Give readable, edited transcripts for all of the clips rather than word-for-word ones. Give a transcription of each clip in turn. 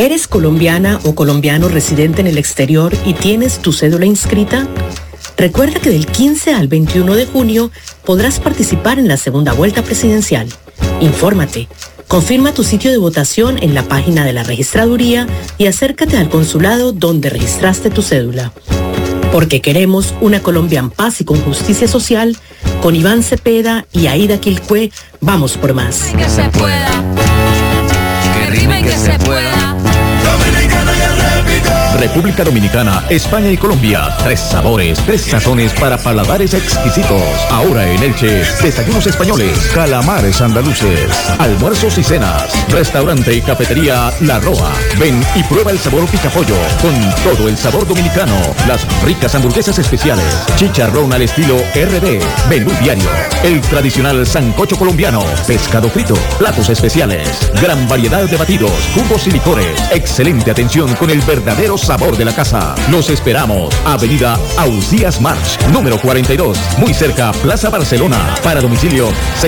¿Eres colombiana o colombiano residente en el exterior y tienes tu cédula inscrita? Recuerda que del 15 al 21 de junio podrás participar en la segunda vuelta presidencial. Infórmate, confirma tu sitio de votación en la página de la registraduría y acércate al consulado donde registraste tu cédula. Porque queremos una Colombia en paz y con justicia social, con Iván Cepeda y Aida Quilcue, vamos por más. Que se pueda, que rime y que se pueda. República Dominicana, España y Colombia. 3 sabores, 3 sazones para paladares exquisitos. Ahora en Elche, desayunos españoles, calamares andaluces, almuerzos y cenas. Restaurante y cafetería La Roa. Ven y prueba el sabor picapollo con todo el sabor dominicano. Las ricas hamburguesas especiales, chicharrón al estilo RD, menú diario, el tradicional sancocho colombiano, pescado frito, platos especiales, gran variedad de batidos, jugos y licores. Excelente atención con el verdadero sabor de la casa. Los esperamos. Avenida Ausías March, número 42, muy cerca Plaza Barcelona. Para domicilio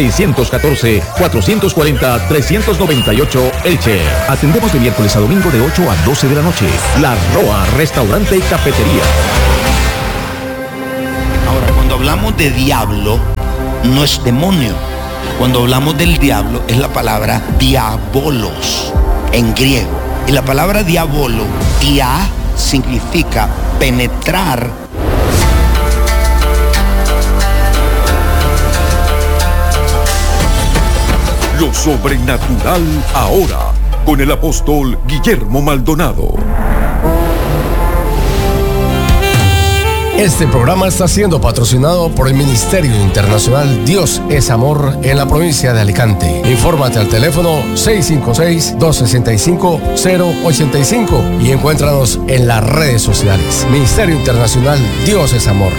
614-440-398 Elche. Atendemos de miércoles a domingo de 8 a 12 de la noche. La Roa, restaurante y cafetería. Ahora, cuando hablamos de diablo, no es demonio. Cuando hablamos del diablo, es la palabra diabolos en griego. Y la palabra diabolo, dia, significa penetrar. Lo sobrenatural ahora, con el apóstol Guillermo Maldonado. Este programa está siendo patrocinado por el Ministerio Internacional Dios es Amor en la provincia de Alicante. Infórmate al teléfono 656-265-085 y encuéntranos en las redes sociales. Ministerio Internacional Dios es Amor.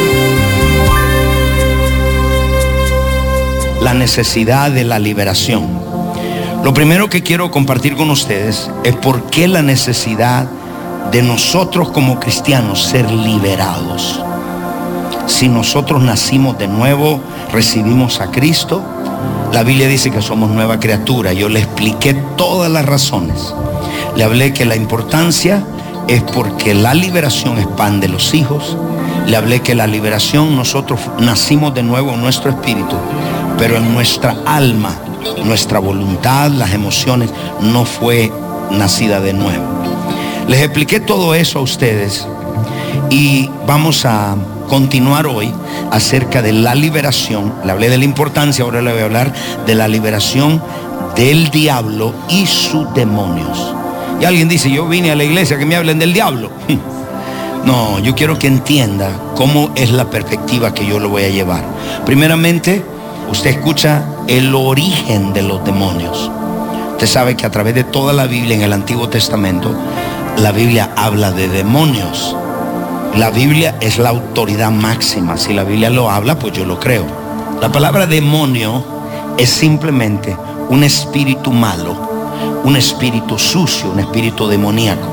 La necesidad de la liberación. Lo primero que quiero compartir con ustedes es por qué la necesidad de nosotros como cristianos ser liberados. Si nosotros nacimos de nuevo, recibimos a Cristo, la Biblia dice que somos nueva criatura. Yo le expliqué todas las razones. Le hablé que la importancia es porque la liberación expande los hijos. Le hablé que la liberación, nosotros nacimos de nuevo en nuestro espíritu, pero en nuestra alma, nuestra voluntad, las emociones, no fue nacida de nuevo. Les expliqué todo eso a ustedes y vamos a continuar hoy acerca de la liberación. Le hablé de la importancia, ahora le voy a hablar de la liberación del diablo y sus demonios. Y alguien dice, yo vine a la iglesia que me hablen del diablo. No, yo quiero que entienda cómo es la perspectiva que yo le voy a llevar. Primeramente, usted escucha el origen de los demonios. Usted sabe que a través de toda la Biblia en el Antiguo Testamento, la Biblia habla de demonios. La Biblia es la autoridad máxima. Si la Biblia lo habla, pues yo lo creo. La palabra demonio es simplemente un espíritu malo, un espíritu sucio, un espíritu demoníaco.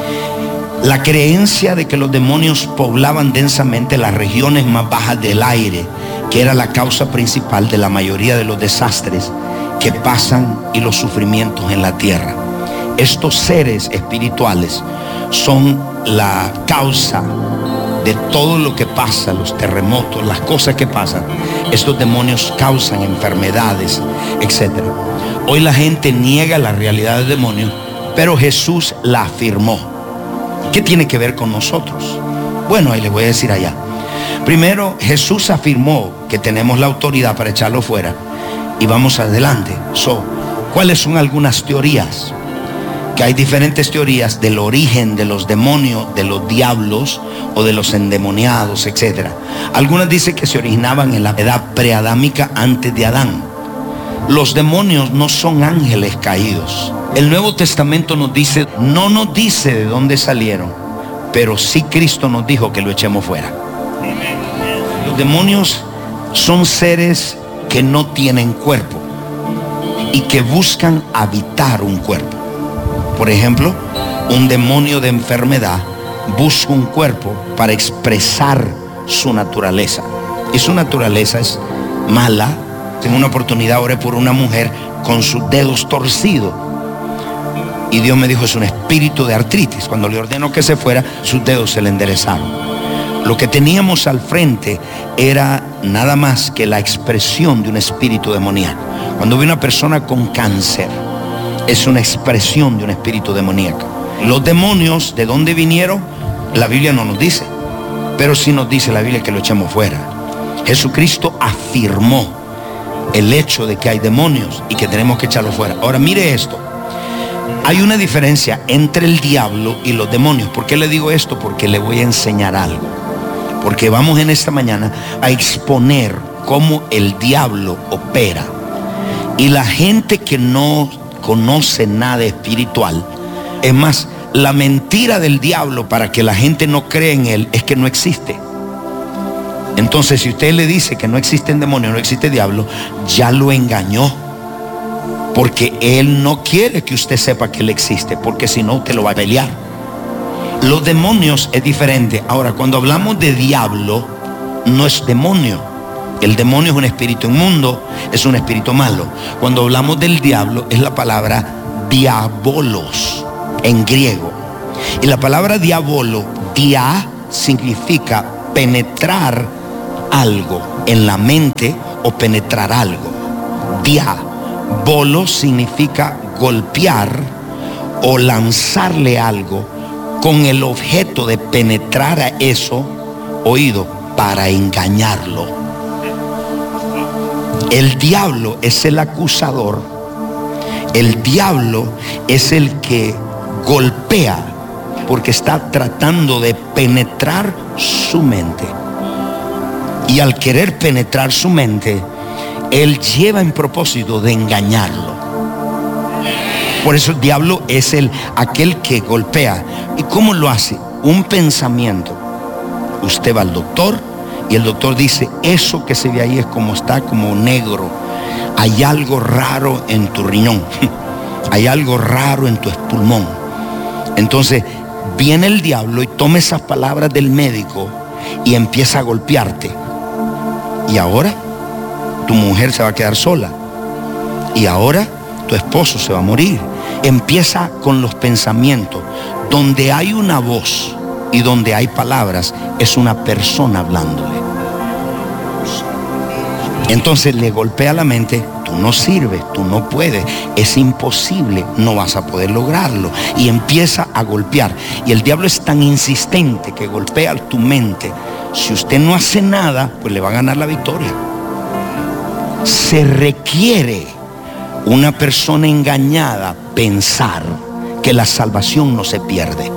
La creencia de que los demonios poblaban densamente las regiones más bajas del aire, que era la causa principal de la mayoría de los desastres que pasan y los sufrimientos en la tierra. Estos seres espirituales son la causa de todo lo que pasa, los terremotos, las cosas que pasan. Estos demonios causan enfermedades, etc. Hoy la gente niega la realidad del demonio, pero Jesús la afirmó. ¿Qué tiene que ver con nosotros? Bueno, ahí les voy a decir allá. Primero, Jesús afirmó que tenemos la autoridad para echarlo fuera y vamos adelante. ¿Cuáles son algunas teorías? Que hay diferentes teorías del origen de los demonios, de los diablos o de los endemoniados, etc. Algunas dicen que se originaban en la edad preadámica antes de Adán. Los demonios no son ángeles caídos. El Nuevo Testamento nos dice, no nos dice de dónde salieron, pero sí Cristo nos dijo que lo echemos fuera. Los demonios son seres que no tienen cuerpo y que buscan habitar un cuerpo. Por ejemplo, un demonio de enfermedad busca un cuerpo para expresar su naturaleza. Y su naturaleza es mala. En una oportunidad oré por una mujer con sus dedos torcidos. Y Dios me dijo, es un espíritu de artritis. Cuando le ordenó que se fuera, sus dedos se le enderezaron. Lo que teníamos al frente era nada más que la expresión de un espíritu demoníaco. Cuando ve una persona con cáncer, es una expresión de un espíritu demoníaco. Los demonios, ¿de dónde vinieron? La Biblia no nos dice, pero sí nos dice la Biblia que lo echemos fuera. Jesucristo afirmó el hecho de que hay demonios y que tenemos que echarlos fuera. Ahora mire esto. Hay una diferencia entre el diablo y los demonios. ¿Por qué le digo esto? Porque le voy a enseñar algo. Porque vamos en esta mañana a exponer cómo el diablo opera. Y la gente que no conoce nada espiritual, es más, la mentira del diablo para que la gente no cree en él es que no existe. Entonces, si usted le dice que no existen demonios, no existe diablo, ya lo engañó. Porque él no quiere que usted sepa que él existe, porque si no, usted lo va a pelear. Los demonios es diferente. Ahora, cuando hablamos de diablo, no es demonio. El demonio es un espíritu inmundo, es un espíritu malo. Cuando hablamos del diablo, es la palabra diabolos en griego. Y la palabra diabolo, dia, significa penetrar algo en la mente o penetrar algo. Diabolo significa golpear o lanzarle algo con el objeto de penetrar a eso oído para engañarlo. El diablo es el acusador. El diablo es el que golpea porque está tratando de penetrar su mente. Y al querer penetrar su mente, él lleva en propósito de engañarlo. Por eso el diablo es aquel que golpea. ¿Y cómo lo hace? Un pensamiento. Usted va al doctor y el doctor dice, eso que se ve ahí es como negro. Hay algo raro en tu riñón. Hay algo raro en tu pulmón. Entonces viene el diablo y toma esas palabras del médico y empieza a golpearte. Y ahora tu mujer se va a quedar sola. Y ahora tu esposo se va a morir. Empieza con los pensamientos. Donde hay una voz y donde hay palabras, es una persona hablándole. Entonces le golpea la mente, tú no sirves, tú no puedes, es imposible, no vas a poder lograrlo. Y empieza a golpear. Y el diablo es tan insistente que golpea tu mente. Si usted no hace nada, pues le va a ganar la victoria. Se requiere una persona engañada pensar que la salvación no se pierde.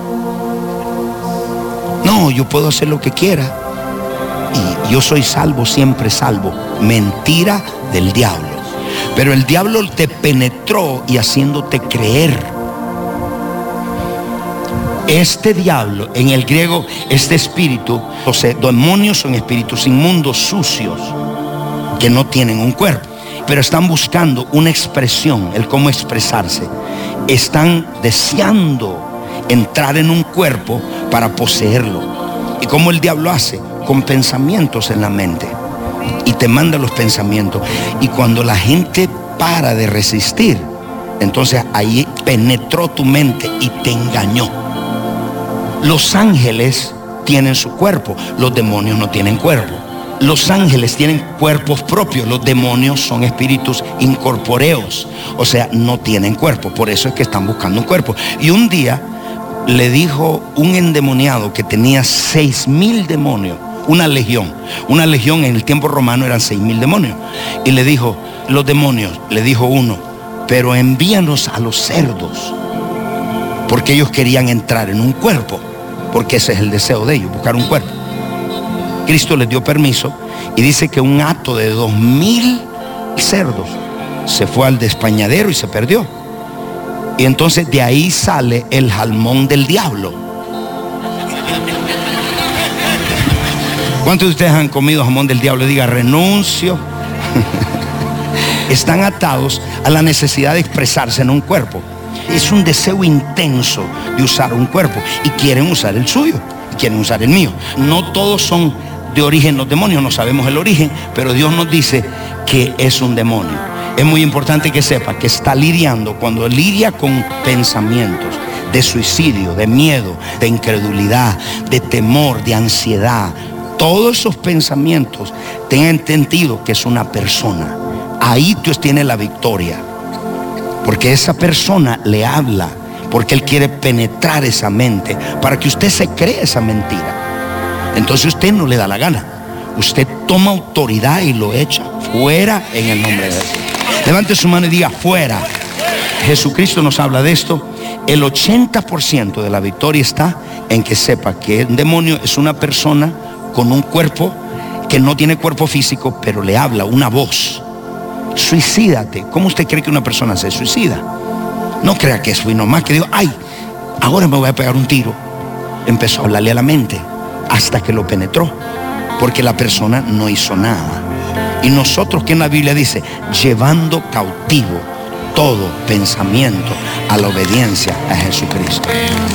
No, yo puedo hacer lo que quiera y yo soy salvo, siempre salvo. Mentira del diablo. Pero el diablo te penetró y haciéndote creer. Este diablo, en el griego, este espíritu, o sea, demonios son espíritus inmundos, sucios, que no tienen un cuerpo, pero están buscando una expresión, el cómo expresarse. Están deseando entrar en un cuerpo para poseerlo. ¿Y cómo el diablo hace? Con pensamientos en la mente. Y te manda los pensamientos. Y cuando la gente para de resistir, entonces ahí penetró tu mente y te engañó. Los ángeles tienen su cuerpo, los demonios no tienen cuerpo. Los ángeles tienen cuerpos propios, los demonios son espíritus incorpóreos, o sea, no tienen cuerpo. Por eso es que están buscando un cuerpo. Y un día le dijo un endemoniado que tenía 6,000 demonios, una legión en el tiempo romano eran 6,000 demonios. Y le dijo, los demonios, le dijo uno, pero envíanos a los cerdos, porque ellos querían entrar en un cuerpo, porque ese es el deseo de ellos, buscar un cuerpo. Cristo les dio permiso y dice que un hato de 2,000 cerdos se fue al despeñadero y se perdió. Y entonces de ahí sale el jalmón del diablo. ¿Cuántos de ustedes han comido jamón del diablo? Diga, renuncio. Están atados a la necesidad de expresarse en un cuerpo. Es un deseo intenso de usar un cuerpo y quieren usar el suyo, quieren usar el mío. No todos son de origen los demonios, no sabemos el origen, pero Dios nos dice que es un demonio. Es muy importante que sepa que está lidiando, cuando lidia con pensamientos de suicidio, de miedo, de incredulidad, de temor, de ansiedad. Todos esos pensamientos, tenga entendido que es una persona. Ahí Dios tiene la victoria, porque esa persona le habla, porque Él quiere penetrar esa mente para que usted se cree esa mentira. Entonces usted no le da la gana, usted toma autoridad y lo echa fuera en el nombre de Jesús. Levante su mano y diga: fuera. Jesucristo nos habla de esto. El 80% de la victoria está en que sepa que un demonio es una persona con un cuerpo que no tiene cuerpo físico, pero le habla una voz. Suicídate. ¿Cómo usted cree que una persona se suicida? No crea que eso y nomás que digo: ay, ahora me voy a pegar un tiro. Empezó a hablarle a la mente hasta que lo penetró, porque la persona no hizo nada. Y nosotros, que en la Biblia dice, llevando cautivo todo pensamiento a la obediencia a Jesucristo.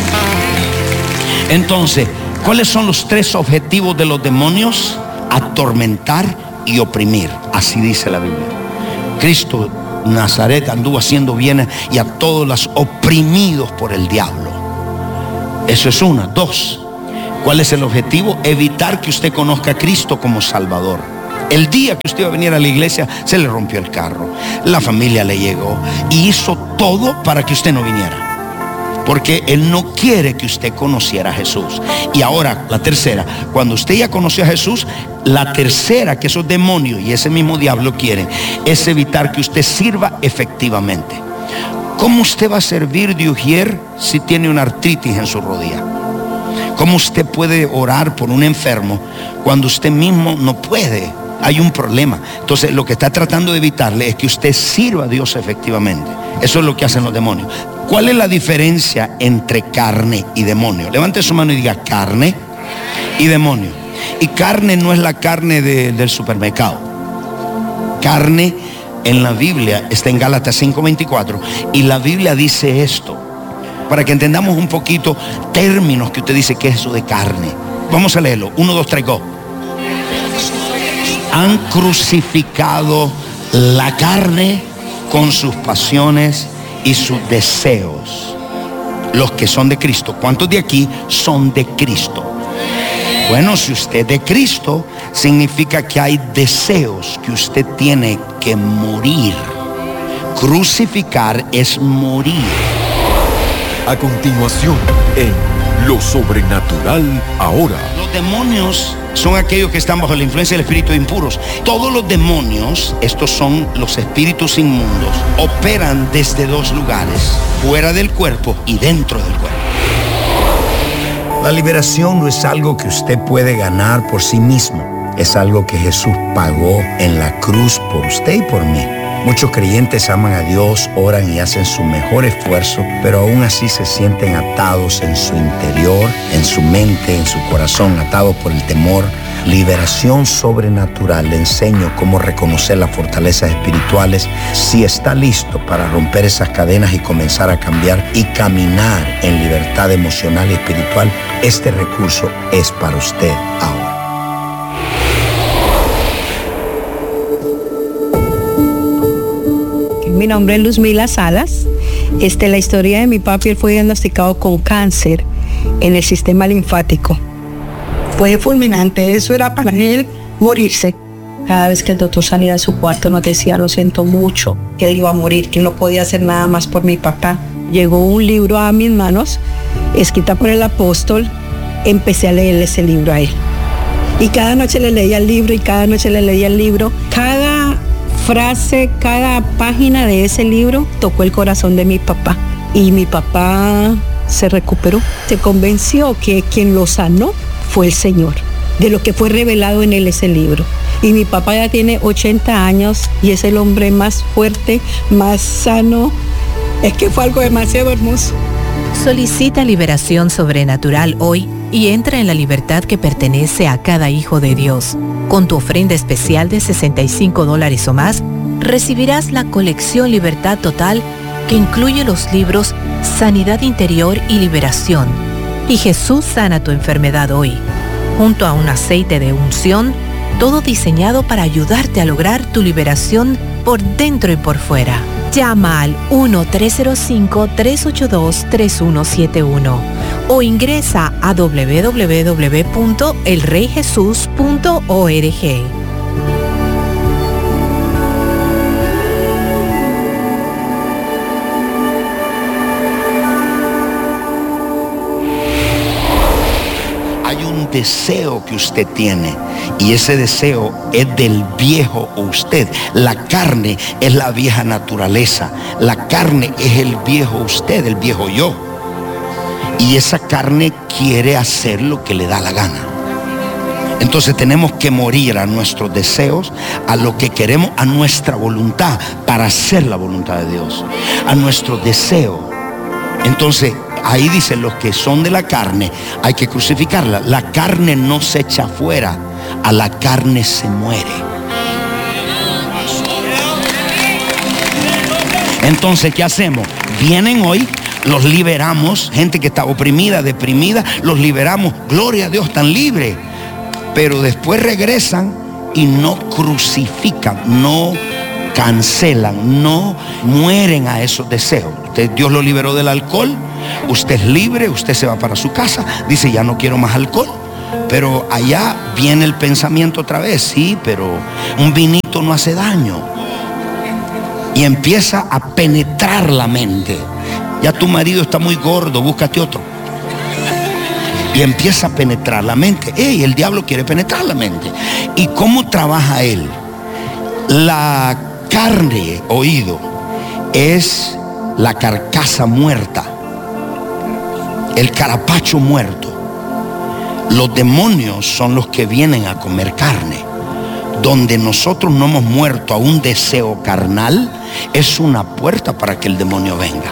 Entonces, ¿cuáles son los 3 objetivos de los demonios? Atormentar y oprimir. Así dice la Biblia. Cristo Nazaret anduvo haciendo bienes y a todos los oprimidos por el diablo. Eso es una. 2, ¿cuál es el objetivo? Evitar que usted conozca a Cristo como Salvador. El día que usted iba a venir a la iglesia, se le rompió el carro, la familia le llegó y hizo todo para que usted no viniera, porque Él no quiere que usted conociera a Jesús. Y ahora, la tercera, cuando usted ya conoció a Jesús, la tercera que esos demonios y ese mismo diablo quieren es evitar que usted sirva efectivamente. ¿Cómo usted va a servir de ujier si tiene una artritis en su rodilla? ¿Cómo usted puede orar por un enfermo cuando usted mismo no puede? Hay un problema. Entonces lo que está tratando de evitarle es que usted sirva a Dios efectivamente. Eso es lo que hacen los demonios. ¿Cuál es la diferencia entre carne y demonio? Levante su mano y diga: carne y demonio. Y carne no es la carne del supermercado. Carne en la Biblia está en Gálatas 5:24. Y la Biblia dice esto, para que entendamos un poquito términos que usted dice que es eso de carne. Vamos a leerlo. 1, 2, 3, go. Han crucificado la carne con sus pasiones y sus deseos. Los que son de Cristo. ¿Cuántos de aquí son de Cristo? Bueno, si usted es de Cristo, significa que hay deseos que usted tiene que morir. Crucificar es morir. A continuación, en Lo Sobrenatural Ahora. Los demonios son aquellos que están bajo la influencia del espíritu de impuros. Todos los demonios, estos son los espíritus inmundos, operan desde 2 lugares: fuera del cuerpo y dentro del cuerpo. La liberación no es algo que usted puede ganar por sí mismo. Es algo que Jesús pagó en la cruz por usted y por mí. Muchos creyentes aman a Dios, oran y hacen su mejor esfuerzo, pero aún así se sienten atados en su interior, en su mente, en su corazón, atados por el temor. Liberación sobrenatural. Le enseño cómo reconocer las fortalezas espirituales. Si está listo para romper esas cadenas y comenzar a cambiar y caminar en libertad emocional y espiritual, este recurso es para usted ahora. Mi nombre es Luzmila Salas. La historia de mi papi, él fue diagnosticado con cáncer en el sistema linfático. Fue fulminante, eso era para él morirse. Cada vez que el doctor salía de su cuarto nos decía: lo siento mucho, que él iba a morir, que no podía hacer nada más por mi papá. Llegó un libro a mis manos, escrita por el apóstol. Empecé a leer ese libro a él. Y cada noche le leía el libro y cada noche le leía el libro. Cada frase, cada página de ese libro tocó el corazón de mi papá. Y mi papá se recuperó. Se convenció que quien lo sanó fue el Señor, de lo que fue revelado en él ese libro. Y mi papá ya tiene 80 años y es el hombre más fuerte, más sano. Es que fue algo demasiado hermoso. Solicita liberación sobrenatural hoy y entra en la libertad que pertenece a cada hijo de Dios. Con tu ofrenda especial de $65 o más, recibirás la colección Libertad Total, que incluye los libros Sanidad Interior y Liberación y Jesús sana tu enfermedad hoy, junto a un aceite de unción, todo diseñado para ayudarte a lograr tu liberación por dentro y por fuera. Llama al 1-305-382-3171 o ingresa a www.elreyjesus.org. Hay un deseo que usted tiene y ese deseo es del viejo usted. La carne es la vieja naturaleza. La carne es el viejo usted, el viejo yo. Y esa carne quiere hacer lo que le da la gana. Entonces tenemos que morir a nuestros deseos, a lo que queremos, a nuestra voluntad, para hacer la voluntad de Dios, a nuestro deseo. Entonces ahí dice, los que son de la carne hay que crucificarla. La carne no se echa afuera, a la carne se muere. Entonces, ¿qué hacemos? Vienen hoy, los liberamos, gente que está oprimida, deprimida, los liberamos, gloria a Dios, están libres. Pero después regresan y no crucifican, no cancelan, no mueren a esos deseos. Dios lo liberó del alcohol, usted es libre, usted se va para su casa, dice ya no quiero más alcohol, pero allá viene el pensamiento otra vez, sí, pero un vinito no hace daño, y empieza a penetrar la mente. Ya tu marido está muy gordo, búscate otro. Y empieza a penetrar la mente. El diablo quiere penetrar la mente. ¿Y cómo trabaja él? La carne, oído, es la carcasa muerta, el carapacho muerto. Los demonios son los que vienen a comer carne. Donde nosotros no hemos muerto a un deseo carnal, es una puerta para que el demonio venga.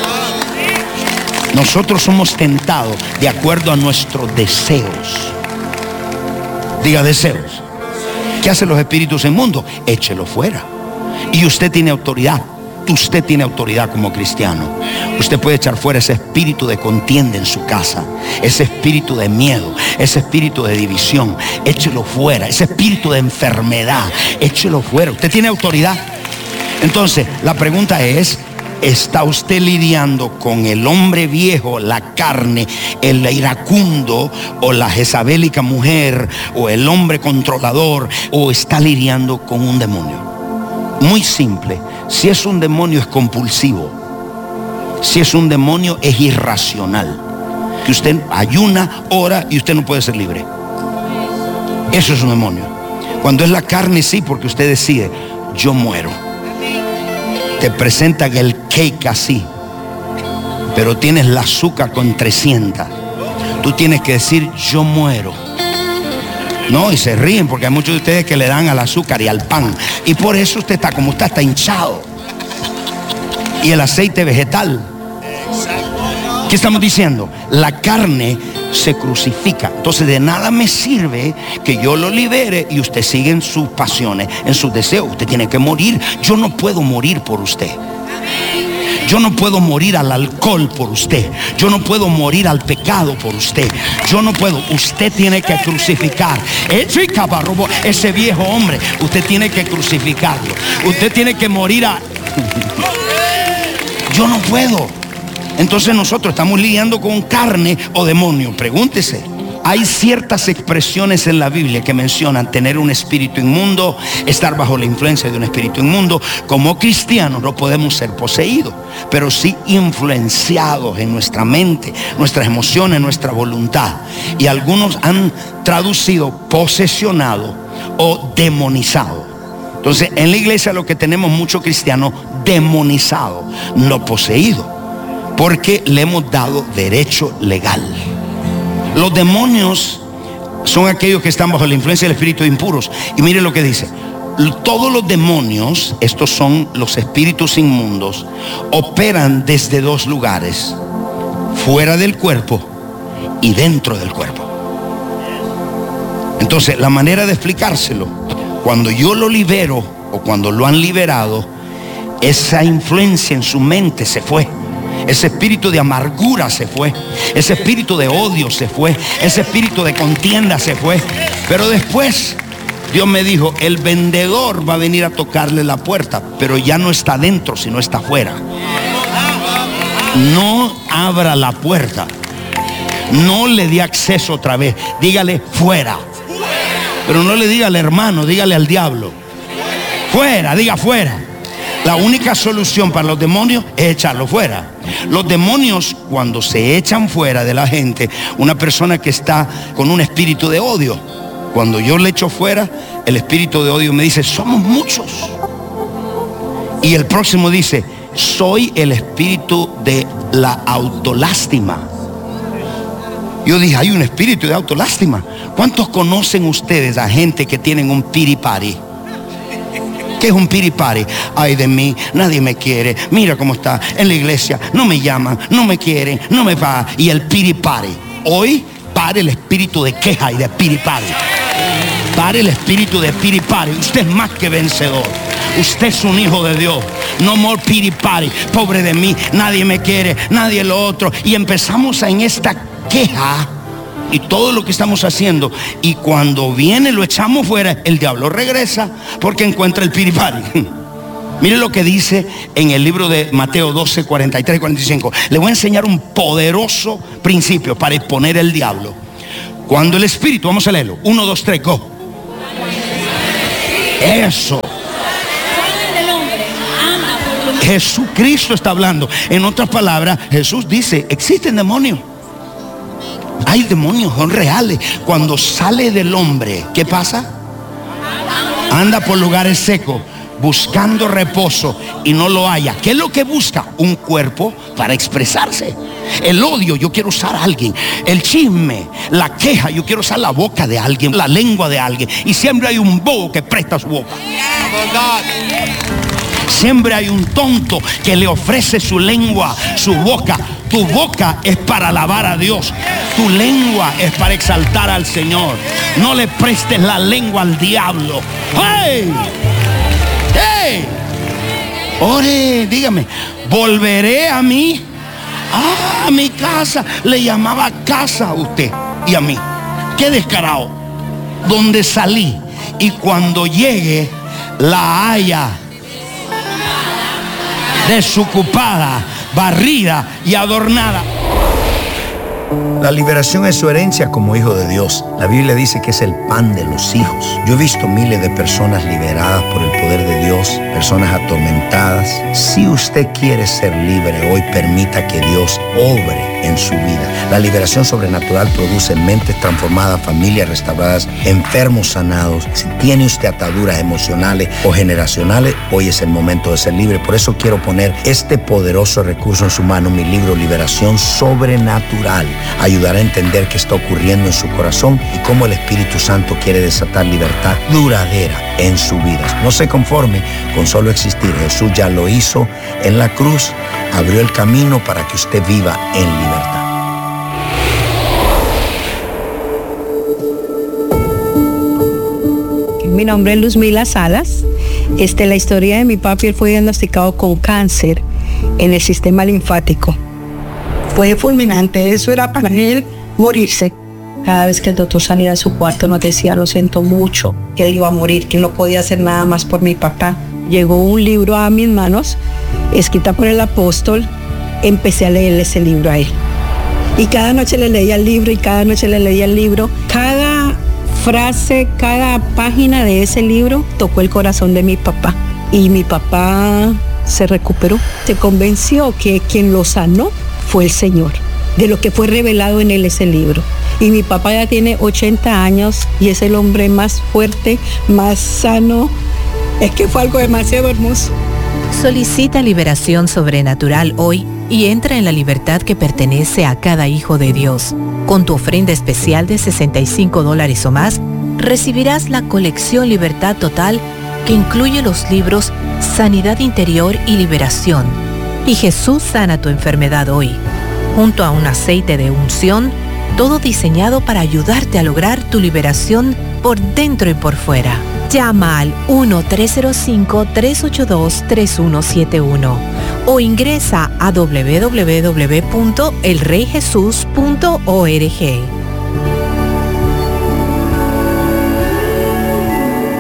Nosotros somos tentados de acuerdo a nuestros deseos. Diga deseos. ¿Qué hacen los espíritus inmundos? Échelo fuera. Y usted tiene autoridad. Usted tiene autoridad como cristiano. Usted puede echar fuera ese espíritu de contienda en su casa, ese espíritu de miedo, ese espíritu de división. Échelo fuera. Ese espíritu de enfermedad, échelo fuera. Usted tiene autoridad. Entonces, la pregunta es, ¿está usted lidiando con el hombre viejo, la carne, el iracundo, o la jezabélica mujer, o el hombre controlador, o está lidiando con un demonio? Muy simple. Si es un demonio, es compulsivo. Si es un demonio, es irracional. Que usted ayuna, ora y usted no puede ser libre. Eso es un demonio. Cuando es la carne, sí, porque usted decide, yo muero. Te presentan el cake así, pero tienes el azúcar con 300. Tú tienes que decir, yo muero. No, y se ríen porque hay muchos de ustedes que le dan al azúcar y al pan. Y por eso usted está como está hinchado. Y el aceite vegetal. ¿Qué estamos diciendo? La carne se crucifica. Entonces de nada me sirve que yo lo libere y usted sigue en sus pasiones, en sus deseos. Usted tiene que morir. Yo no puedo morir por usted. Yo no puedo morir al alcohol por usted. Yo no puedo morir al pecado por usted. Yo no puedo. Usted tiene que crucificar ese viejo hombre. Usted tiene que crucificarlo. Usted tiene que morir a... Yo no puedo. Entonces nosotros estamos lidiando con carne o demonio. Pregúntese. Hay ciertas expresiones en la Biblia que mencionan tener un espíritu inmundo, estar bajo la influencia de un espíritu inmundo. Como cristianos no podemos ser poseídos, pero sí influenciados en nuestra mente, nuestras emociones, nuestra voluntad. Y algunos han traducido posesionado o demonizado. Entonces en la iglesia lo que tenemos muchos cristianos demonizados, no poseídos, porque le hemos dado derecho legal. Los demonios son aquellos que están bajo la influencia del espíritu de impuros. Y mire lo que dice. Todos los demonios, estos son los espíritus inmundos, operan desde dos lugares: fuera del cuerpo y dentro del cuerpo. Entonces la manera de explicárselo, cuando yo lo libero o cuando lo han liberado, esa influencia en su mente se fue. Ese espíritu de amargura se fue. Ese espíritu de odio se fue. Ese espíritu de contienda se fue. Pero después Dios me dijo, el vendedor va a venir a tocarle la puerta, pero ya no está dentro, sino está afuera. No abra la puerta. No le dé acceso otra vez. Dígale fuera. Pero no le diga al hermano, dígale al diablo. Fuera, diga fuera. La única solución para los demonios es echarlo fuera. Los demonios, cuando se echan fuera de la gente, una persona que está con un espíritu de odio, cuando yo le echo fuera, el espíritu de odio me dice, somos muchos. Y el próximo dice, soy el espíritu de la autolástima. Yo dije, hay un espíritu de autolástima. ¿Cuántos conocen ustedes a gente que tienen un pity party? ¿Qué es un pity party? Ay de mí, nadie me quiere. Mira cómo está en la iglesia. No me llaman, no me quieren, no me va. Y el pity party. Hoy pare el espíritu de queja y de pity party. Pare el espíritu de pity party. Usted es más que vencedor. Usted es un hijo de Dios. No more pity party. Pobre de mí, nadie me quiere, nadie lo otro. Y empezamos en esta queja y todo lo que estamos haciendo, y cuando viene lo echamos fuera, el diablo regresa porque encuentra el pity party. Mire lo que dice en el libro de Mateo 12, 43, 45. Le voy a enseñar un poderoso principio para exponer el diablo. Cuando el espíritu, vamos a leerlo, 1, 2, 3, go. Eso. Jesucristo está hablando. En otras palabras, Jesús dice, existen demonios. Hay demonios, son reales. Cuando sale del hombre, ¿qué pasa? Anda por lugares secos, buscando reposo y no lo halla. ¿Qué es lo que busca? Un cuerpo para expresarse. El odio, yo quiero usar a alguien. El chisme, la queja, yo quiero usar la boca de alguien, la lengua de alguien. Y siempre hay un bobo que presta su boca. Siempre hay un tonto que le ofrece su lengua, su boca. Tu boca es para alabar a Dios. Tu lengua es para exaltar al Señor. No le prestes la lengua al diablo. ¡Hey! ¡Hey! Ore, dígame, ¿volveré a mí? A mi casa. Le llamaba casa a usted y a mí. Qué descarado. Donde salí y cuando llegue la haya desocupada, barrida y adornada. La liberación es su herencia como hijo de Dios. La Biblia dice que es el pan de los hijos. Yo he visto miles de personas liberadas por el poder de Dios, personas atormentadas. Si usted quiere ser libre hoy, permita que Dios obre en su vida. La liberación sobrenatural produce mentes transformadas, familias restauradas, enfermos sanados. Si tiene usted ataduras emocionales o generacionales, hoy es el momento de ser libre. Por eso quiero poner este poderoso recurso en su mano, mi libro Liberación Sobrenatural. Ayudará a entender qué está ocurriendo en su corazón y cómo el Espíritu Santo quiere desatar libertad duradera en su vida. No se conforme con solo existir. Jesús ya lo hizo en la cruz, abrió el camino para que usted viva en libertad. Mi nombre es Luzmila Salas. La historia de mi papi, él fue diagnosticado con cáncer en el sistema linfático. Fue fulminante, eso era para él morirse. Cada vez que el doctor salía de su cuarto nos decía, lo siento mucho, que él iba a morir, que no podía hacer nada más por mi papá. Llegó un libro a mis manos, escrita por el apóstol, empecé a leer ese libro a él. Y cada noche le leía el libro y cada noche le leía el libro. Cada frase, cada página de ese libro tocó el corazón de mi papá. Y mi papá se recuperó, se convenció que quien lo sanó fue el Señor, de lo que fue revelado en él ese libro. Y mi papá ya tiene 80 años y es el hombre más fuerte, más sano. Es que fue algo demasiado hermoso. Solicita liberación sobrenatural hoy y entra en la libertad que pertenece a cada hijo de Dios. Con tu ofrenda especial de $65 o más, recibirás la colección Libertad Total, que incluye los libros Sanidad Interior y Liberación y Jesús sana tu enfermedad hoy, junto a un aceite de unción, todo diseñado para ayudarte a lograr tu liberación por dentro y por fuera. Llama al 1-305-382-3171 o ingresa a www.elreyjesus.org.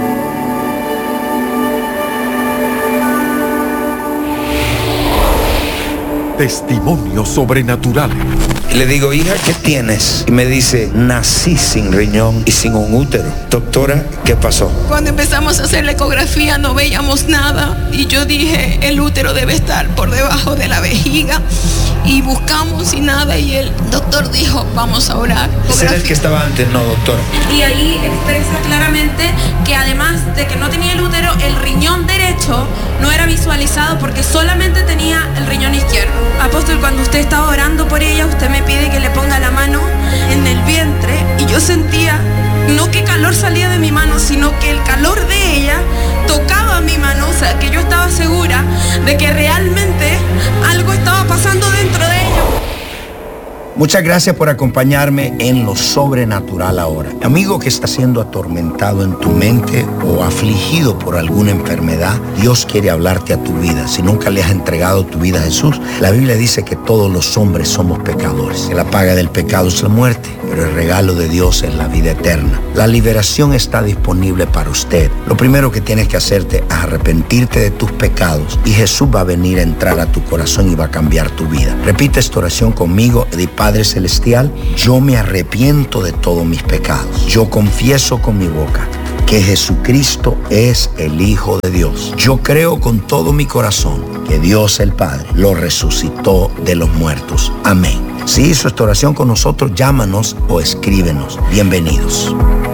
Testimonios sobrenaturales. Le digo, hija, ¿qué tienes? Y me dice, nací sin riñón y sin un útero. Doctora, ¿qué pasó? Cuando empezamos a hacer la ecografía no veíamos nada y yo dije, el útero debe estar por debajo de la vejiga, y buscamos y nada, y el doctor dijo, vamos a orar. ¿Ese era el que estaba antes? No, doctor. Y ahí expresa claramente que además de que no tenía el útero, el riñón derecho no era visualizado porque solamente tenía el riñón izquierdo. Apóstol, cuando usted estaba orando por ella, usted me pide que le ponga la mano en el vientre y yo sentía no que calor salía de mi mano, sino que el calor de ella tocaba mi mano, o sea, que yo estaba segura de que realmente algo estaba pasando dentro de ella. Muchas gracias por acompañarme en Lo Sobrenatural ahora. Amigo que está siendo atormentado en tu mente o afligido por alguna enfermedad, Dios quiere hablarte a tu vida. Si nunca le has entregado tu vida a Jesús, la Biblia dice que todos los hombres somos pecadores. Que la paga del pecado es la muerte, pero el regalo de Dios es la vida eterna. La liberación está disponible para usted. Lo primero que tienes que hacerte es arrepentirte de tus pecados y Jesús va a venir a entrar a tu corazón y va a cambiar tu vida. Repite esta oración conmigo. Padre Celestial, yo me arrepiento de todos mis pecados. Yo confieso con mi boca que Jesucristo es el Hijo de Dios. Yo creo con todo mi corazón que Dios el Padre lo resucitó de los muertos. Amén. Si hizo esta oración con nosotros, llámanos o escríbenos. Bienvenidos.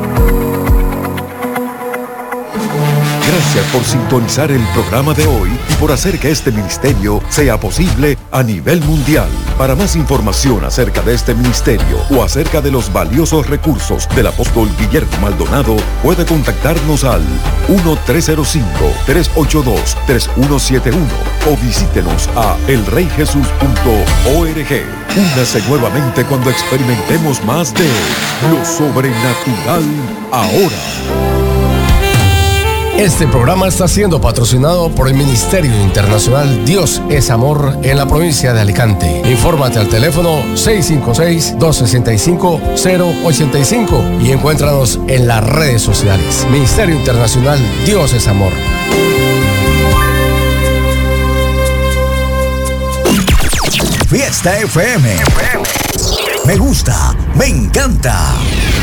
Gracias por sintonizar el programa de hoy y por hacer que este ministerio sea posible a nivel mundial. Para más información acerca de este ministerio o acerca de los valiosos recursos del apóstol Guillermo Maldonado, puede contactarnos al 1-305-382-3171 o visítenos a elreyjesus.org. Únase nuevamente cuando experimentemos más de Lo Sobrenatural ahora. Este programa está siendo patrocinado por el Ministerio Internacional Dios es Amor en la provincia de Alicante. Infórmate al teléfono 656-265-085 y encuéntranos en las redes sociales. Ministerio Internacional Dios es Amor. Fiesta FM. Me gusta, me encanta.